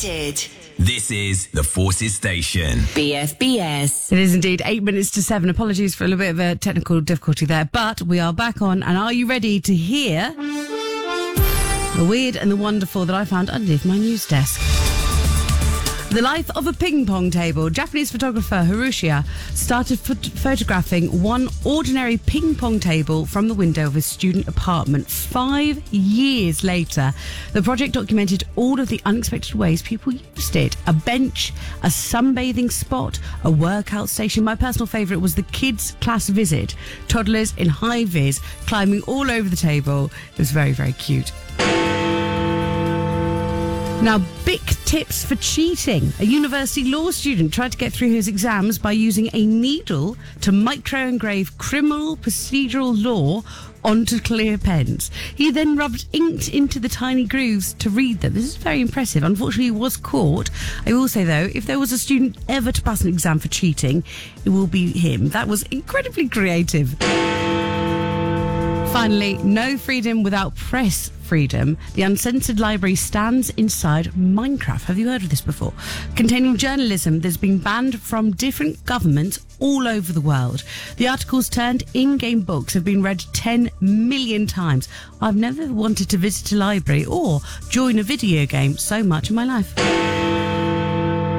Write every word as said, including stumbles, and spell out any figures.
Connected. This is the Forces Station. B F B S. It is indeed eight minutes to seven. Apologies for a little bit of a technical difficulty there, but we are back on. And are you ready to hear the weird and the wonderful that I found underneath my news desk? The life of a ping pong table. Japanese photographer Hiroshia started phot- photographing one ordinary ping pong table from the window of his student apartment. Five years later, the project documented all of the unexpected ways people used it. A bench, a sunbathing spot, a workout station. My personal favourite was the kids' class visit. Toddlers in high vis climbing all over the table. It was very, very cute. Now, big tips for cheating. A university law student tried to get through his exams by using a needle to micro-engrave criminal procedural law onto clear pens. He then rubbed ink into the tiny grooves to read them. This is very impressive. Unfortunately, he was caught. I will say, though, if there was a student ever to pass an exam for cheating, it will be him. That was incredibly creative. Finally, no freedom without press freedom. The Uncensored Library stands inside Minecraft. Have you heard of this before? Containing journalism that's been banned from different governments all over the world. The articles turned in-game books have been read ten million times. I've never wanted to visit a library or join a video game so much in my life.